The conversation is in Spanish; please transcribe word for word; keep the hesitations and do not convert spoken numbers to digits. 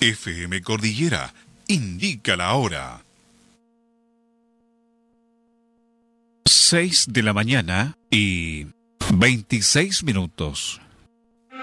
F M Cordillera indica la hora. Seis de la mañana y veintiséis minutos.